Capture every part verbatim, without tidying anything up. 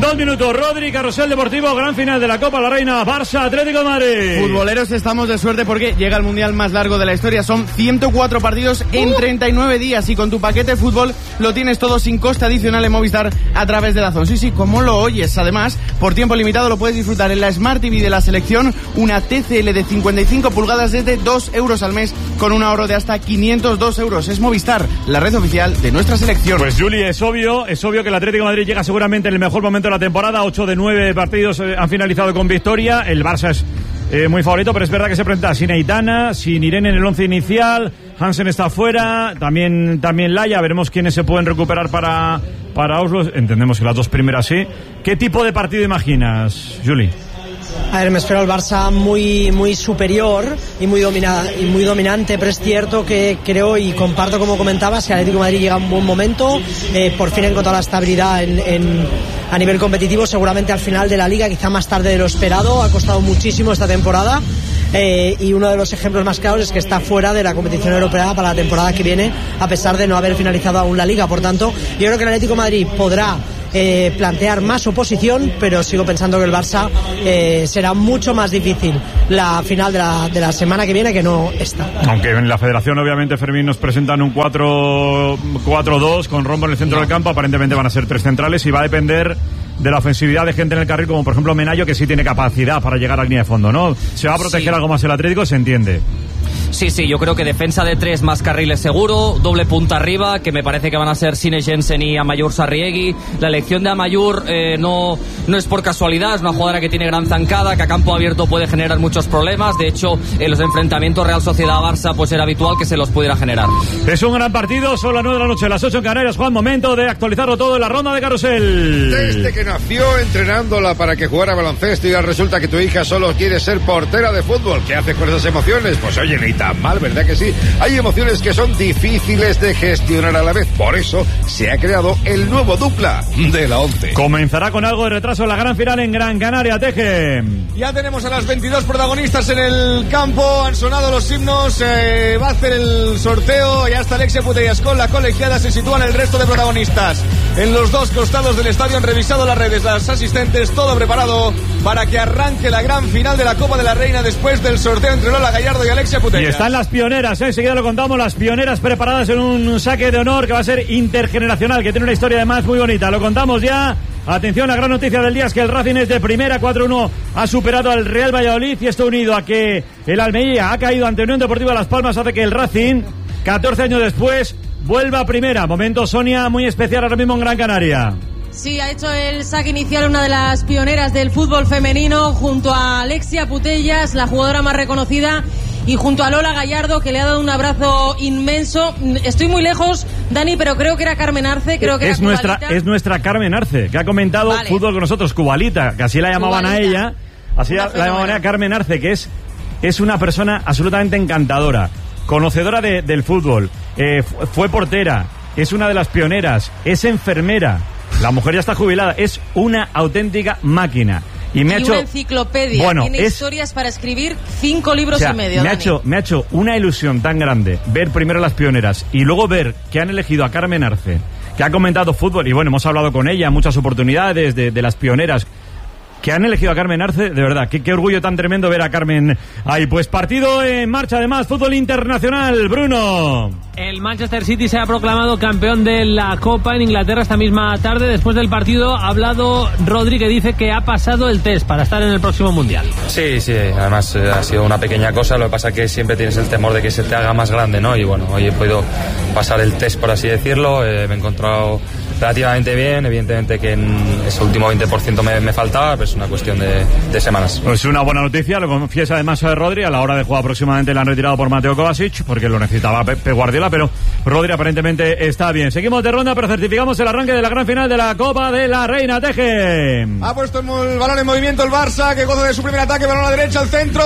Dos minutos, Rodri, Carrusel Deportivo, gran final de la Copa de la Reina, Barça, Atlético de Madrid. Futboleros, estamos de suerte porque llega el mundial más largo de la historia. Son ciento cuatro partidos en uh. treinta y nueve días y con tu paquete de fútbol lo tienes todo sin coste adicional en Movistar a través de DAZN. Sí, sí, como lo oyes. Además, por tiempo limitado lo puedes disfrutar en la Smart T V de la selección, una T C L de cincuenta y cinco pulgadas desde dos euros al mes con un ahorro de hasta quinientos dos euros. Es Movistar, la red oficial de nuestra selección. Pues Juli, es obvio, es obvio que el Atlético de Madrid llega seguramente en el mejor momento de la temporada. Ocho de nueve partidos eh, han finalizado con victoria. El Barça es eh, muy favorito, pero es verdad que se presenta sin Aitana, sin Irene en el once inicial. Hansen está fuera, también también Laia. Veremos quiénes se pueden recuperar para, para Oslo. Entendemos que las dos primeras sí. ¿Qué tipo de partido imaginas, Juli? A ver, me espero al Barça muy muy superior y muy domina, y muy dominante, pero es cierto que creo y comparto, como comentabas, que el Atlético de Madrid llega a un buen momento, eh, por fin ha encontrado la estabilidad en, en, a nivel competitivo, seguramente al final de la Liga, quizá más tarde de lo esperado, ha costado muchísimo esta temporada. Eh, y uno de los ejemplos más claros es que está fuera de la competición europea para la temporada que viene, a pesar de no haber finalizado aún la Liga. Por tanto, yo creo que el Atlético de Madrid podrá eh, plantear más oposición, pero sigo pensando que el Barça eh, será mucho más difícil la final de la, de la semana que viene que no esta. Aunque en la Federación, obviamente, Fermín, nos presentan un cuatro cuatro dos con Rombo en el centro no. del campo. Aparentemente van a ser tres centrales y va a depender de la ofensividad de gente en el carril, como por ejemplo Menayo, que sí tiene capacidad para llegar a la línea de fondo, ¿no? Se va a proteger sí. algo más el Atlético, se entiende. Sí, sí, yo creo que defensa de tres más carriles seguro, doble punta arriba, que me parece que van a ser Sine Jensen y Amayur Sarriegui. La elección de Amayur eh, no, no es por casualidad, es una jugadora que tiene gran zancada, que a campo abierto puede generar muchos problemas. De hecho, en los enfrentamientos Real Sociedad-Barça pues era habitual que se los pudiera generar. Es un gran partido, son las nueve de la noche, las ocho en Canarias. Juan, momento de actualizarlo todo en la ronda de carrusel. Desde que nació entrenándola para que jugara baloncesto y ahora resulta que tu hija solo quiere ser portera de fútbol. ¿Qué haces con esas emociones? Pues oye, ni tan mal, ¿verdad que sí? Hay emociones que son difíciles de gestionar a la vez. Por eso se ha creado el nuevo dupla de la once. Comenzará con algo de retraso la gran final en Gran Canaria, Teje. Ya tenemos a las veintidós protagonistas en el campo. Han sonado los himnos. Eh, va a hacer el sorteo. Ya está Alexia Putellas con la colegiada. Se sitúan el resto de protagonistas en los dos costados del estadio. Han revisado las redes, las asistentes. Todo preparado para que arranque la gran final de la Copa de la Reina después del sorteo entre Lola Gallardo y Alexia Putellas. Y están las pioneras, ¿eh? Enseguida lo contamos, las pioneras preparadas en un saque de honor que va a ser intergeneracional, que tiene una historia además muy bonita. Lo contamos ya. Atención, la gran noticia del día es que el Racing es de primera, cuatro uno ha superado al Real Valladolid, y esto unido a que el Almería ha caído ante Unión Deportiva Las Palmas hace que el Racing, catorce años después, vuelva a primera. Momento, Sonia, muy especial ahora mismo en Gran Canaria. Sí, ha hecho el saque inicial una de las pioneras del fútbol femenino junto a Alexia Putellas, la jugadora más reconocida, y junto a Lola Gallardo, que le ha dado un abrazo inmenso. Estoy muy lejos, Dani, pero creo que era Carmen Arce, creo que es era nuestra Es nuestra Carmen Arce, que ha comentado vale. fútbol con nosotros, Cubalita, que así la llamaban Cubalita. a ella, así una la llamaban a Carmen Arce, que es, es una persona absolutamente encantadora, conocedora de, del fútbol, eh, fue portera, es una de las pioneras, es enfermera. La mujer ya está jubilada, es una auténtica máquina. Y me y ha hecho una enciclopedia, bueno, tiene es, historias para escribir cinco libros o sea, y medio. Me ha, hecho, me ha hecho una ilusión tan grande ver primero las pioneras y luego ver que han elegido a Carmen Arce, que ha comentado fútbol, y bueno, hemos hablado con ella en muchas oportunidades de, de las pioneras, que han elegido a Carmen Arce, de verdad, qué, qué orgullo tan tremendo ver a Carmen ahí. Pues partido en marcha, además, fútbol internacional, Bruno. El Manchester City se ha proclamado campeón de la Copa en Inglaterra esta misma tarde. Después del partido ha hablado Rodri, que dice que ha pasado el test para estar en el próximo Mundial. Sí, sí, además eh, ha sido una pequeña cosa, lo que pasa es que siempre tienes el temor de que se te haga más grande, ¿no? Y bueno, hoy he podido pasar el test, por así decirlo, eh, me he encontrado relativamente bien, evidentemente que en ese último veinte por ciento me, me faltaba, pero es una cuestión de, de semanas. Pues una buena noticia, lo confiesa además Rodri, a la hora de jugar próximamente la han retirado por Mateo Kovacic, porque lo necesitaba Pep Guardiola, pero Rodri aparentemente está bien. Seguimos de ronda, pero certificamos el arranque de la gran final de la Copa de la Reina. Teje. Ha puesto el balón en movimiento el Barça, que goza de su primer ataque, balón a la derecha, al centro,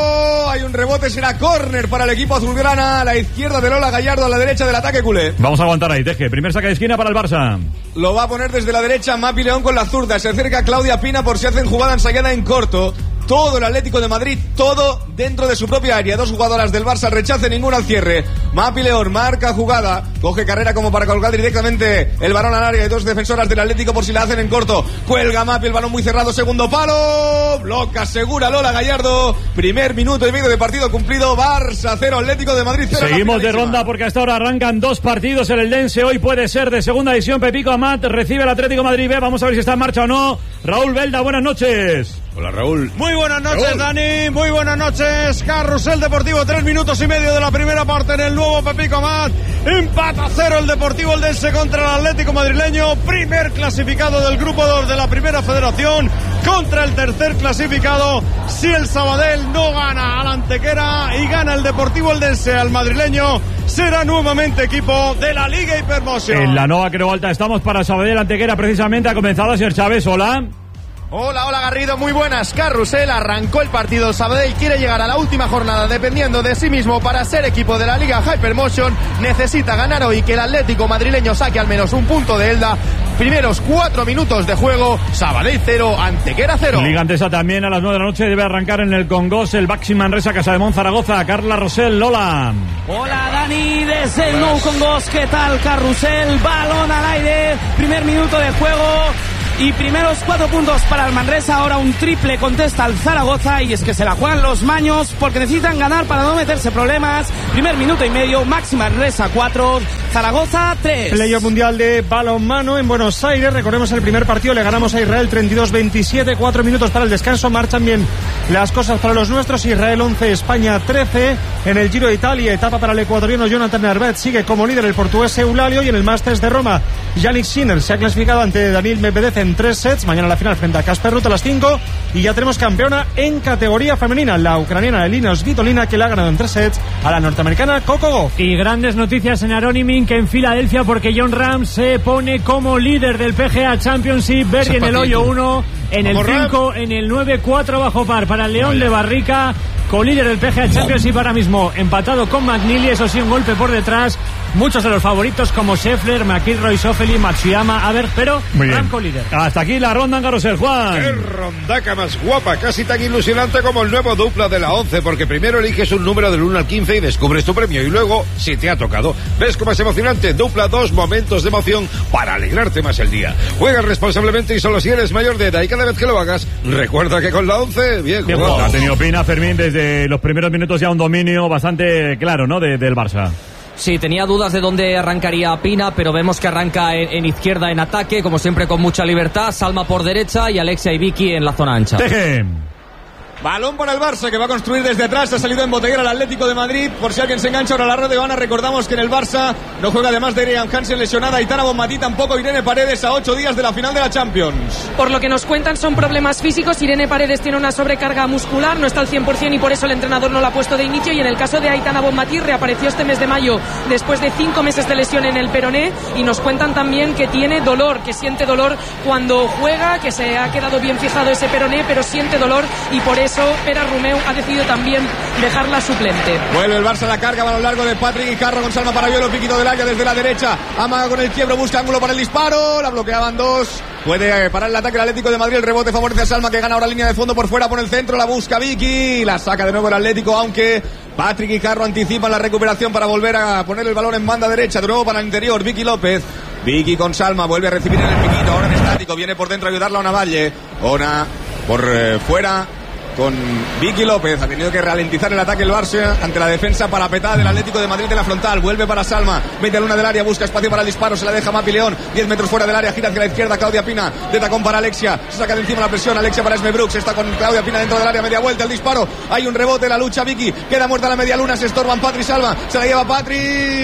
hay un rebote, será córner para el equipo azulgrana, a la izquierda de Lola Gallardo, a la derecha del ataque culé. Vamos a aguantar ahí, Teje, primer saque de esquina para el Barça. Lo va a poner desde la derecha Mapi León con la zurda, se acerca Claudia Pina por si hacen jugada ensayada en corto. Todo el Atlético de Madrid, todo dentro de su propia área. Dos jugadoras del Barça, rechace ninguna al cierre. Mapi León marca jugada, coge carrera como para colgar directamente el balón al área de dos defensoras del Atlético por si la hacen en corto. Cuelga Mapi, el balón muy cerrado, segundo palo, bloca segura Lola Gallardo. Primer minuto y medio de partido cumplido. Barça cero, Atlético de Madrid cero. Seguimos de ronda porque hasta ahora arrancan dos partidos en el Dense. Hoy puede ser de segunda división. Pepico Amat recibe el Atlético de Madrid B. Vamos a ver si está en marcha o no. Raúl Belda, buenas noches. Hola, Raúl. Muy buenas noches, Raúl. Dani. Muy buenas noches. Carrusel Deportivo, tres minutos y medio de la primera parte en el nuevo Pepico Amat. Empata cero el Deportivo Eldense contra el Atlético madrileño. Primer clasificado del grupo dos de la primera federación contra el tercer clasificado. Si el Sabadell no gana al Antequera y gana el Deportivo Eldense al madrileño, será nuevamente equipo de la Liga Hypermotion. En la Nova Creu Alta estamos para Sabadell Antequera. Precisamente ha comenzado señor Chávez. Hola. Hola, hola Garrido, muy buenas. Carrusel, arrancó el partido. Sabadell quiere llegar a la última jornada dependiendo de sí mismo para ser equipo de la Liga Hypermotion. Necesita ganar hoy, que el Atlético madrileño saque al menos un punto de Elda. Primeros cuatro minutos de juego. Sabadell cero, Antequera cero. Liga Antesa también a las nueve de la noche debe arrancar en el Congos el Baxi Manresa Casademont Zaragoza. Carla Rosell, Lola. Hola Dani, desde el Nou Congos, ¿qué tal? Carrusel, balón al aire, primer minuto de juego. Y primeros cuatro puntos para el Manresa, ahora un triple contesta al Zaragoza, y es que se la juegan los maños porque necesitan ganar para no meterse problemas. Primer minuto y medio, Máxima Manresa cuatro, Zaragoza tres. Playoff mundial de balonmano en Buenos Aires. Recordemos el primer partido, le ganamos a Israel treinta y dos veintisiete, cuatro minutos para el descanso. Marchan bien las cosas para los nuestros. Israel once, España trece. En el Giro de Italia, etapa para el ecuatoriano Jonathan Narvet, sigue como líder el portugués Eulalio. Y en el Masters de Roma, Yannick Sinner se ha clasificado ante Daniil Medvedev en tres sets. Mañana la final frente a Casper Ruud a las cinco. Y ya tenemos campeona en categoría femenina, la ucraniana Elina Svitolina, que le ha ganado en tres sets a la norteamericana Coco Gauff. Y grandes noticias en Aronimink, en Filadelfia, porque John Ram se pone como líder del P G A Championship. Berry en el hoyo uno, en el cinco, en el nueve, cuatro bajo par para el León de Barrica, colíder del P G A Championship ahora mismo, empatado con McNeely, eso sí, un golpe por detrás. Muchos de los favoritos como Scheffler, McIlroy, Schauffele, Matsuyama, a ver, pero Ram colíder. Hasta aquí la ronda en Carrusel, Juan. Qué rondaca más guapa, casi tan ilusionante como el nuevo dupla de la once, porque primero eliges un número del uno al quince y descubres tu premio, y luego, si te ha tocado, ves cómo es emocionante. Dupla, dos momentos de emoción para alegrarte más el día. Juega responsablemente y solo si eres mayor de edad, y cada vez que lo hagas, recuerda que con la once, bien jugado. Ha tenido Pina, Fermín, desde los primeros minutos ya un dominio bastante claro, ¿no?, de, del Barça. Sí, tenía dudas de dónde arrancaría Pina, pero vemos que arranca en, en izquierda en ataque, como siempre con mucha libertad. Salma por derecha y Alexia y Vicky en la zona ancha. Teje. Balón para el Barça, que va a construir desde atrás. Ha salido en botellera el Atlético de Madrid. Por si alguien se engancha ahora la red de Habana, recordamos que en el Barça no juega, además de Irian Hansen lesionada, Aitana Bonmatí tampoco, Irene Paredes a ocho días de la final de la Champions. Por lo que nos cuentan son problemas físicos. Irene Paredes tiene una sobrecarga muscular, no está al cien por ciento y por eso el entrenador no la ha puesto de inicio. Y en el caso de Aitana Bonmatí, reapareció este mes de mayo después de cinco meses de lesión en el peroné, y nos cuentan también que tiene dolor, que siente dolor cuando juega, que se ha quedado bien fijado ese peroné, pero siente dolor, y por eso Pera Romeu ha decidido también dejarla suplente. Vuelve el Barça a la carga, va a lo largo de Patrick y Carro con Salma para Violo, piquito del área desde la derecha, amaga con el quiebro, busca ángulo para el disparo, la bloqueaban dos, puede parar el ataque el Atlético de Madrid, el rebote favorece a Salma, que gana ahora línea de fondo por fuera, por el centro, la busca Vicky, la saca de nuevo el Atlético, aunque Patrick y Carro anticipan la recuperación para volver a poner el balón en banda derecha, de nuevo para el interior, Vicky López. Vicky con Salma, vuelve a recibir en el piquito, ahora en estático, viene por dentro a ayudarla a Ona Valle, Ona por eh, fuera, con Vicky López, ha tenido que ralentizar el ataque el Barça ante la defensa parapetada del Atlético de Madrid en la frontal, vuelve para Salma, mete a luna del área, busca espacio para el disparo, se la deja Mapi León, diez metros fuera del área, gira hacia la izquierda, Claudia Pina, de tacón para Alexia, se saca de encima la presión, Alexia para Esme Brooks, está con Claudia Pina dentro del área, media vuelta, el disparo, hay un rebote, la lucha Vicky, queda muerta la media luna, se estorban Patri Salma, se la lleva Patri,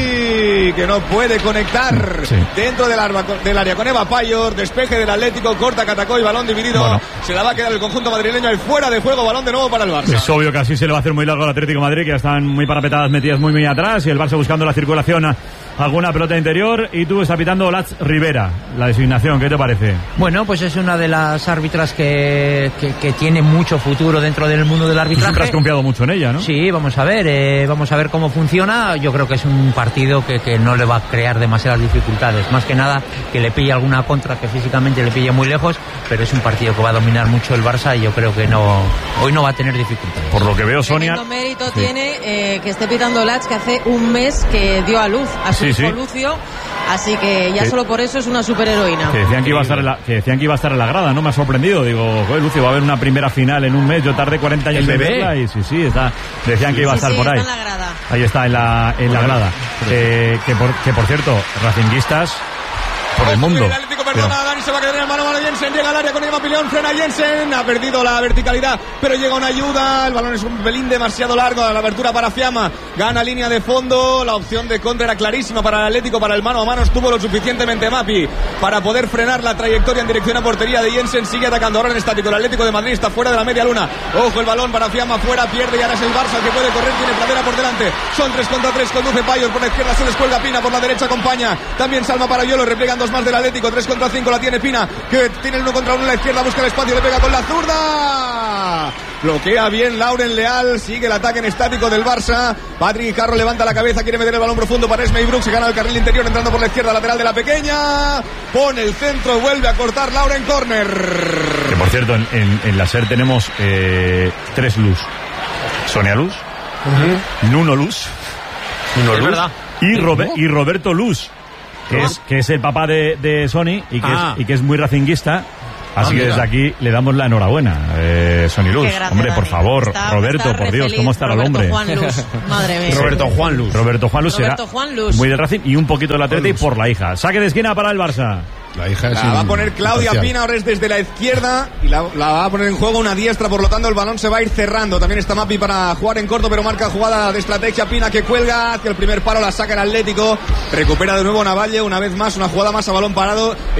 que no puede conectar sí. dentro del, arma, del área con Eva Payor, despeje del Atlético, corta Catacó y balón dividido, bueno. se la va a quedar el conjunto madrileño, el fuera de juego, balón de nuevo para el Barça. Es obvio que así se le va a hacer muy largo al Atlético de Madrid, que ya están muy parapetadas, metidas muy muy atrás, y el Barça buscando la circulación alguna pelota interior y tú estás pitando Lats Rivera, la designación, ¿qué te parece? Bueno, pues es una de las árbitras que, que, que tiene mucho futuro dentro del mundo del arbitraje. Tú siempre has confiado mucho en ella, ¿no? Sí, vamos a ver, eh, vamos a ver cómo funciona. Yo creo que es un partido que, que no le va a crear demasiadas dificultades, más que nada que le pille alguna contra que físicamente le pille muy lejos, pero es un partido que va a dominar mucho el Barça y yo creo que no hoy no va a tener dificultades. Por lo que veo, Sonia... Tremendo mérito sí. tiene eh, que esté pitando Lats, que hace un mes que dio a luz a su sí, hijo sí. Lucio, así que ya que, solo por eso es una superheroína. Que decían que iba a estar en la, que decían que iba a estar en la grada, ¿no? Me ha sorprendido. Digo, joder, Lucio, va a haber una primera final en un mes. Yo tardé cuarenta años en verla y sí, sí, está. Decían que iba a estar sí, por ahí. Está en la grada. Ahí está, en la, en la grada. Eh, que, por, que por cierto, racinguistas por el mundo. El Atlético perdona a Dani, se va a quedar en el mano a mano Jensen, llega al área con Eva Pilión, frena Jensen, ha perdido la verticalidad, pero llega una ayuda, el balón es un pelín demasiado largo, la abertura para Fiamma, gana línea de fondo, la opción de contra era clarísima para el Atlético, para el mano a mano estuvo lo suficientemente Mapi para poder frenar la trayectoria en dirección a portería de Jensen, sigue atacando ahora en estático, el Atlético de Madrid está fuera de la media luna, ojo el balón para Fiamma, fuera, pierde y ahora es el Barça el que puede correr, tiene Pradera por delante, son tres contra tres, conduce Payos por la izquierda, se descuelga Pina, por la derecha acompaña, también Salma para Yolo, repliegan dos más del Atlético, tres contra cinco la tiene Pina, que tiene el uno contra uno en la izquierda, busca el espacio, le pega con la zurda, bloquea bien Lauren Leal, sigue el ataque en estático del Barça, Patrick Carro levanta la cabeza, quiere meter el balón profundo para Esmey Brooks, se gana el carril interior entrando por la izquierda, lateral de la pequeña, pone el centro, vuelve a cortar Lauren Corner. Que por cierto, en, en, en la SER tenemos eh, tres Luz, Sonia Luz, uh-huh. Nuno Luz, Nuno Luz y, Robe- y Roberto Luz. Que es, que es el papá de, de Sony y que, ah. es, y que es muy racinguista. Así ah, que desde aquí le damos la enhorabuena, eh, Sony Luz. Grande, hombre, Dani. Por favor, está, Roberto, está por Dios, feliz. ¿Cómo estará Roberto el hombre? Juan Luz. Madre mía. Roberto Juan Luz. Roberto Juan Luz Roberto será Juan Luz. Muy del Racing y un poquito del Atleti por la hija. Saque de esquina para el Barça. La hija es la va a poner Claudia imparcial. Pina, ahora es desde la izquierda y la, la va a poner en juego una diestra, por lo tanto el balón se va a ir cerrando. También está Mapi para jugar en corto, pero marca jugada de estrategia. Pina que cuelga hacia el primer paro, la saca el Atlético, recupera de nuevo Navalle, una vez más una jugada más a balón parado.